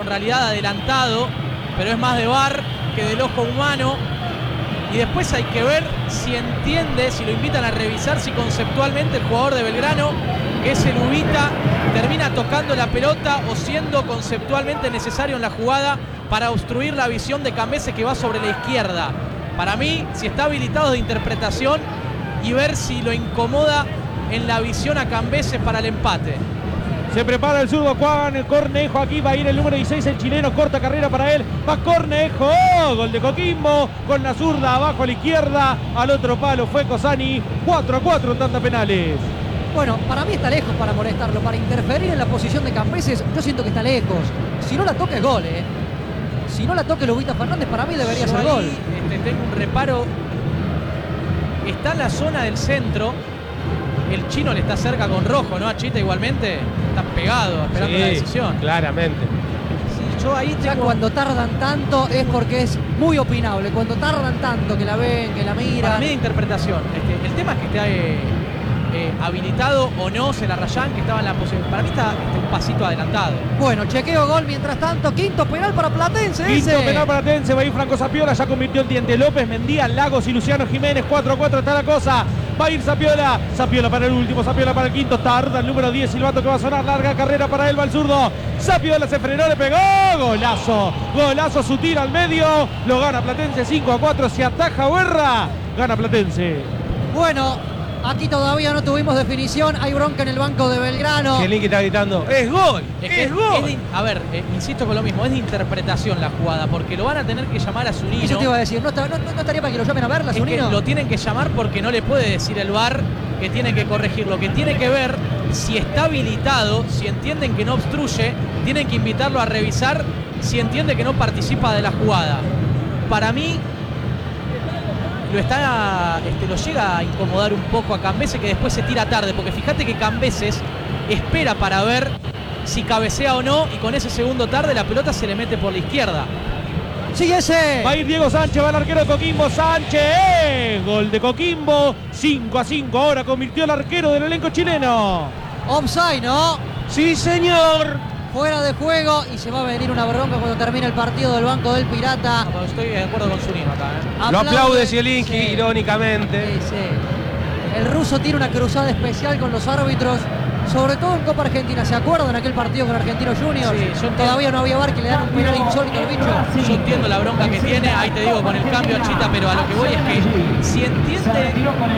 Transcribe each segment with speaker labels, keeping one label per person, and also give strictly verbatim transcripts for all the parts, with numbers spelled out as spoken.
Speaker 1: realidad adelantado, pero es más de V A R que del ojo humano. Y después hay que ver si entiende, si lo invitan a revisar, si conceptualmente el jugador de Belgrano, que es el Ubita, termina tocando la pelota o siendo conceptualmente necesario en la jugada para obstruir la visión de Cambese, que va sobre la izquierda. Para mí, si está habilitado de interpretación y ver si lo incomoda en la visión a Cambese para el empate.
Speaker 2: Se prepara el zurdo Juan Cornejo. Aquí va a ir el número dieciséis, el chileno. Corta carrera para él. Va Cornejo. Gol de Coquimbo. Con la zurda abajo a la izquierda. Al otro palo fue Cosani. cuatro a cuatro en tantas penales.
Speaker 3: Bueno, para mí está lejos para molestarlo. Para interferir en la posición de Cambeses, yo siento que está lejos. Si no la toca es gol, ¿eh? Si no la toca el Ubita Fernández, para mí debería
Speaker 1: Yo
Speaker 3: ser
Speaker 1: ahí,
Speaker 3: gol.
Speaker 1: Este, tengo un reparo. Está en la zona del centro. El chino le está cerca con Rojo, ¿no? A Chita igualmente. Están pegados, esperando
Speaker 2: Sí,
Speaker 1: la decisión.
Speaker 2: claramente.
Speaker 1: Sí, yo ahí
Speaker 3: Ya
Speaker 1: tengo...
Speaker 3: cuando tardan tanto es porque es muy opinable. Cuando tardan tanto que la ven, que la
Speaker 1: Para
Speaker 3: miran.
Speaker 1: mí de interpretación. Este, el tema es que esté eh, eh, habilitado o no Celarrayán, que estaba en la posición. Para mí está este, un pasito adelantado.
Speaker 3: Bueno, chequeo gol mientras tanto. Quinto penal para Platense.
Speaker 2: Quinto
Speaker 3: ese.
Speaker 2: penal para Platense. Va a ir Franco Zapiola. Ya convirtió el Diente López, Mendía, Lagos y Luciano Jiménez. cuatro a cuatro está la cosa. Va a ir Zapiola. Zapiola para el último. Zapiola para el quinto. Tarda el número diez. Silbato que va a sonar. Larga carrera para él. Va el zurdo. Zapiola se frenó. Le pegó. Golazo. Golazo. Su tiro al medio. Lo gana Platense. cinco a cuatro. Se ataja Guerra. Gana Platense.
Speaker 3: Bueno, aquí todavía no tuvimos definición. Hay bronca en el banco de Belgrano.
Speaker 2: Link está gritando. ¡Es gol!
Speaker 1: Es que
Speaker 2: ¡Es gol!
Speaker 1: es de- a ver, eh, insisto con lo mismo, es de interpretación la jugada, porque lo van a tener que llamar a Zunino.
Speaker 3: Eso te iba a decir. ¿No, está- no- no estaría para que lo llamen a verla,
Speaker 1: Es que
Speaker 3: Zunino?
Speaker 1: lo tienen que llamar porque no le puede decir el V A R que tiene que corregirlo, que tiene que ver si está habilitado, si entienden que no obstruye, tienen que invitarlo a revisar si entiende que no participa de la jugada. Para mí lo está este, lo llega a incomodar un poco a Cambese, que después se tira tarde, porque fíjate que Cambeses espera para ver si cabecea o no, y con ese segundo tarde la pelota se le mete por la izquierda.
Speaker 3: Sí, ese.
Speaker 2: Va a ir Diego Sánchez, va el arquero de Coquimbo, Sánchez, gol de Coquimbo, cinco a cinco, ahora convirtió el arquero del elenco chileno.
Speaker 3: Offside, ¿no?
Speaker 2: Sí, señor.
Speaker 3: Fuera de juego y se va a venir una bronca cuando termine el partido del banco del Pirata.
Speaker 1: No, estoy de acuerdo con Zunino acá, ¿eh?
Speaker 2: Lo aplaude Zielinski,
Speaker 3: Sí.
Speaker 2: irónicamente.
Speaker 3: Sí, sí. El ruso tiene una cruzada especial con los árbitros, sobre todo en Copa Argentina. ¿Se acuerdan aquel partido con Argentinos Juniors?
Speaker 1: Sí, yo entiendo.
Speaker 3: Todavía no había V A R, que le dan un penal insólito al bicho.
Speaker 1: Yo entiendo la bronca que tiene, ahí te digo con el cambio a Chita, pero a lo que voy es que si entiende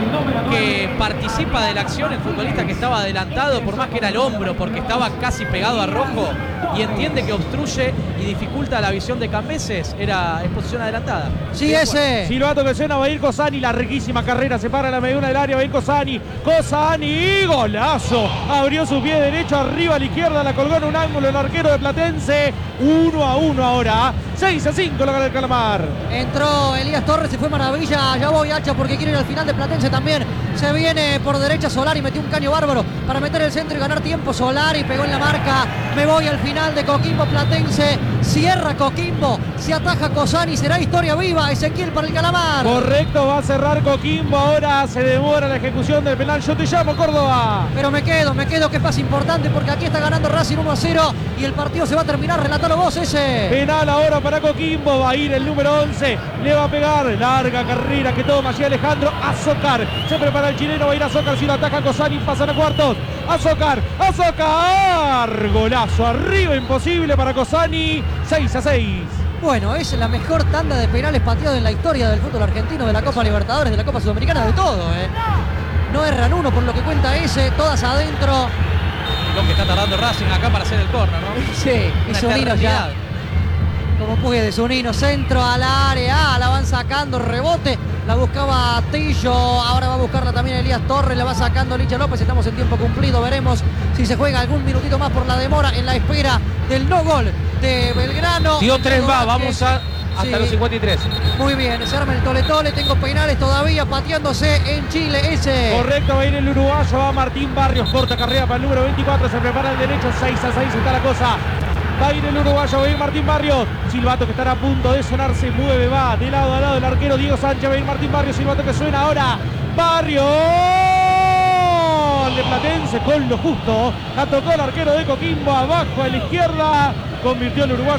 Speaker 1: que participa de la acción el futbolista que estaba adelantado, por más que era el hombro, porque estaba casi pegado a Rojo, y entiende que obstruye y dificulta la visión de Cambeses, era en posición adelantada.
Speaker 3: Sí, ese.
Speaker 2: Silbato que suena, va a ir Cosani, larguísima carrera, se para la mediana del área, va a ir Cosani, Cosani, golazo, abrió su pie derecho arriba a la izquierda, la colgó en un ángulo el arquero de Platense, uno a uno ahora, seis a cinco lo gana el Calamar.
Speaker 3: Entró Elías Torres, se fue maravilla. Ya voy, Hacha, porque quiere ir al final de Platense también. Se viene por derecha Solari, metió un caño bárbaro para meter el centro y ganar tiempo. Solari pegó en la marca. Me voy al final de Coquimbo Platense. Cierra Coquimbo, se ataja Cosani, será historia viva. Ezequiel para el Calamar.
Speaker 2: Correcto, va a cerrar Coquimbo, ahora se demora la ejecución del penal. Yo te llamo, Córdoba.
Speaker 3: Pero me quedo, me quedo, que es más importante, porque aquí está ganando Racing uno a cero y el partido se va a terminar. Relatalo vos, ese.
Speaker 2: Penal ahora para Coquimbo, va a ir el número once, le va a pegar, larga carrera que toma allí Alejandro Azócar, se prepara el chileno, va a ir Azócar, si lo ataca Cosani, pasan a cuartos, Azócar, Azócar, golazo arriba, imposible para Cosani, seis a seis.
Speaker 3: Bueno, es la mejor tanda de penales pateados en la historia del fútbol argentino, de la Copa Libertadores, de la Copa Sudamericana, de todo, ¿eh? No erran uno por lo que cuenta ese, todas adentro.
Speaker 1: Lo que está tardando Racing acá para hacer el córner, ¿no?
Speaker 3: Sí, y
Speaker 1: Una
Speaker 3: Zunino ya.
Speaker 1: eternidad.
Speaker 3: Como puede, Zunino, centro al área, la van sacando, rebote, la buscaba Tillo, ahora va a buscarla también Elías Torres, la va sacando Licha López, estamos en tiempo cumplido, veremos si se juega algún minutito más por la demora en la espera del no gol de Belgrano.
Speaker 2: Dio tres más,
Speaker 3: Vázquez.
Speaker 2: vamos a, hasta
Speaker 3: Sí.
Speaker 2: los cincuenta y tres.
Speaker 3: Muy bien, se arma el tole tole, tengo penales todavía pateándose en Chile ese.
Speaker 2: Correcto, va a ir el uruguayo, va Martín Barrios, corta carrera para el número veinticuatro, se prepara el derecho, seis a seis está la cosa. Va a ir el uruguayo, va a ir Martín Barrios. Silbato que estará a punto de sonar, se mueve, va de lado a lado el arquero Diego Sánchez. Va a ir Martín Barrios, Silbato que suena ahora. Barrios de Platense con lo justo. La tocó el arquero de Coquimbo, abajo a la izquierda. Convirtió el uruguayo.